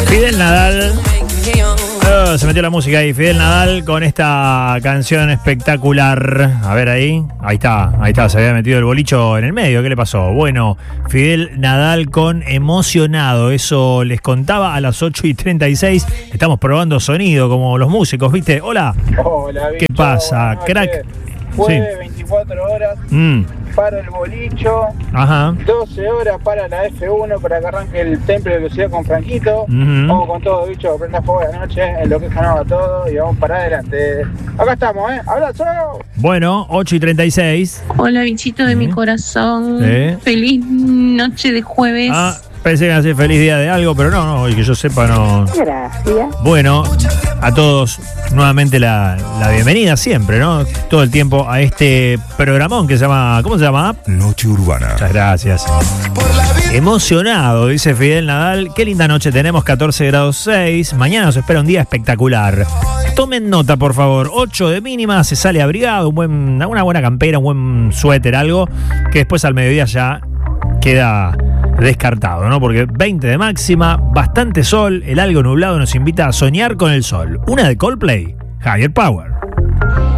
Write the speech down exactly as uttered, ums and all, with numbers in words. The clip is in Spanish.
Fidel Nadal. Oh, se metió la música ahí. Fidel Nadal con esta canción espectacular. A ver ahí. Ahí está, ahí está. Se había metido el bolicho en el medio. ¿Qué le pasó? Bueno, Fidel Nadal con Emocionado. Eso les contaba a las ocho y treinta y seis. Estamos probando sonido como los músicos, ¿viste? Hola. Hola, ¿Qué bicho, pasa, crack? Jueves, Sí. veinticuatro horas. Mm. Para el bolicho. Ajá. doce horas para la F uno para que arranque el Temple de Velocidad con Franquito. Uh-huh. Vamos con todo, bicho. Prenda fuego de la noche. En lo que ganaba todo. Y vamos para adelante. Acá estamos, ¿eh? ¡Abrazo! Bueno, ocho y treinta y seis. Hola, bichito de ¿Sí? mi corazón. ¿Sí? Feliz noche de jueves. Ah, pensé que iba a ser feliz día de algo, pero no, no, y que yo sepa, no. Gracias. Bueno, a todos nuevamente la, la bienvenida siempre, ¿no? Todo el tiempo a este programón que se llama, ¿cómo se llama? Noche Urbana. Muchas gracias. Emocionado, dice Fidel Nadal. Qué linda noche tenemos, catorce grados seis. Mañana nos espera un día espectacular. Tomen nota, por favor. ocho de mínima, se sale abrigado, un buen, una buena campera, un buen suéter, algo que después al mediodía ya queda descartado, ¿no? Porque veinte de máxima, bastante sol, el algo nublado nos invita a soñar con el sol. Una de Coldplay, Higher Power.